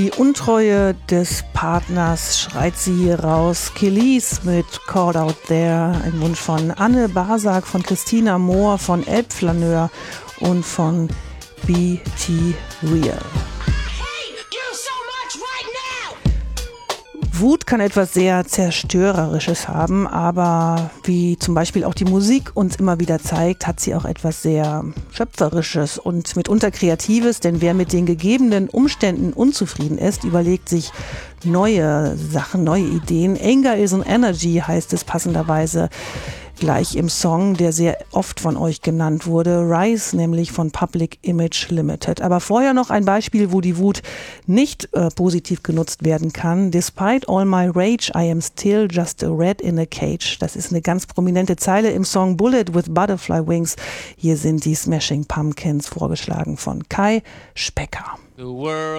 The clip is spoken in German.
Die Untreue des Partners schreit sie hier raus. Kelis mit Caught Out There, ein Wunsch von Anne Basak, von Christina Mohr, von Elbflaneur und von BT Real. Wut kann etwas sehr Zerstörerisches haben, aber wie zum Beispiel auch die Musik uns immer wieder zeigt, hat sie auch etwas sehr Schöpferisches und mitunter Kreatives, denn wer mit den gegebenen Umständen unzufrieden ist, überlegt sich neue Sachen, neue Ideen. Anger is an Energy heißt es passenderweise gleich im Song, der sehr oft von euch genannt wurde, Rise, nämlich von Public Image Limited. Aber vorher noch ein Beispiel, wo die Wut nicht positiv genutzt werden kann. Despite all my rage, I am still just a rat in a cage. Das ist eine ganz prominente Zeile im Song Bullet with Butterfly Wings. Hier sind die Smashing Pumpkins, vorgeschlagen von Kai Specker.